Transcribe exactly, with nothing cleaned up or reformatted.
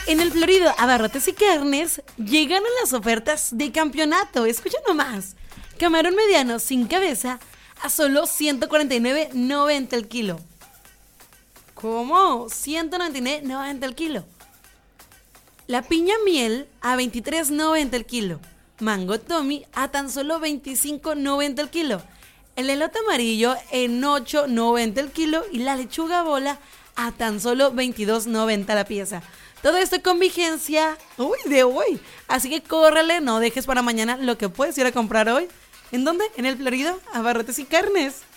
En el Florido Abarrotes y Carnes llegan las ofertas de campeonato. Escucha nomás. Camarón mediano sin cabeza a solo ciento cuarenta y nueve noventa el kilo. ¿Cómo? ciento noventa y nueve noventa el kilo. La piña miel a veintitrés noventa el kilo. Mango Tommy a tan solo veinticinco noventa el kilo. El elote amarillo en ocho noventa el kilo y la lechuga bola a tan solo veintidós noventa la pieza. Todo esto con vigencia, uy, de hoy. Así que córrele, no dejes para mañana lo que puedes ir a comprar hoy. ¿En dónde? En el Florido Abarrotes y Carnes.